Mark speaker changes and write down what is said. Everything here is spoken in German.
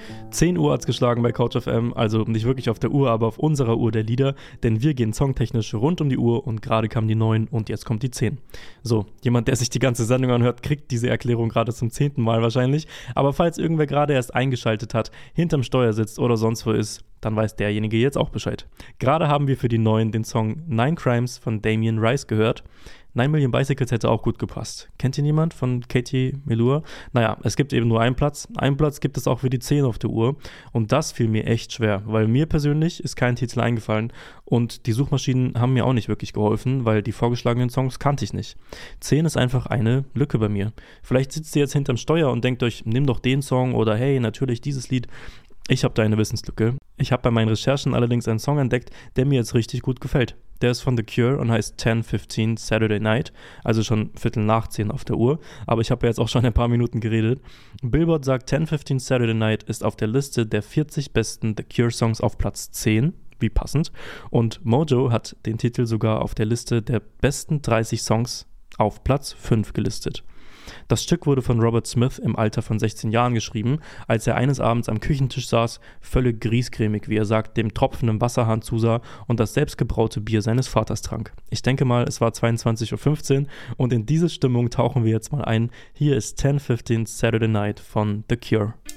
Speaker 1: 10 Uhr hat's geschlagen bei Couch FM, also nicht wirklich auf der Uhr, aber auf unserer Uhr der Lieder, denn wir gehen songtechnisch rund um die Uhr und gerade kam die 9 und jetzt kommt die 10. So, jemand, der sich die ganze Sendung anhört, kriegt diese Erklärung gerade zum 10. Mal wahrscheinlich, aber falls irgendwer gerade erst eingeschaltet hat, hinterm Steuer sitzt oder sonst wo ist, dann weiß derjenige jetzt auch Bescheid. Gerade haben wir für die 9 den Song Nine Crimes von Damien Rice gehört. 9 Million Bicycles hätte auch gut gepasst. Kennt ihr jemand von Katie Melua? Naja, es gibt eben nur einen Platz. Einen Platz gibt es auch für die 10 auf der Uhr. Und das fiel mir echt schwer, weil mir persönlich ist kein Titel eingefallen. Und die Suchmaschinen haben mir auch nicht wirklich geholfen, weil die vorgeschlagenen Songs kannte ich nicht. 10 ist einfach eine Lücke bei mir. Vielleicht sitzt ihr jetzt hinterm Steuer und denkt euch, nimm doch den Song oder hey, natürlich dieses Lied. Ich habe da eine Wissenslücke. Ich habe bei meinen Recherchen allerdings einen Song entdeckt, der mir jetzt richtig gut gefällt. Der ist von The Cure und heißt 10:15 Saturday Night, also schon 10:15 auf der Uhr, aber ich habe ja jetzt auch schon ein paar Minuten geredet. Billboard sagt, 10:15 Saturday Night ist auf der Liste der 40 besten The Cure-Songs auf Platz 10, wie passend, und Mojo hat den Titel sogar auf der Liste der besten 30 Songs auf Platz 5 gelistet. Das Stück wurde von Robert Smith im Alter von 16 Jahren geschrieben, als er eines Abends am Küchentisch saß, völlig griesgrämig, wie er sagt, dem tropfenden Wasserhahn zusah und das selbstgebraute Bier seines Vaters trank. Ich denke mal, es war 22:15 Uhr und in diese Stimmung tauchen wir jetzt mal ein. Hier ist 10:15 Saturday Night von The Cure.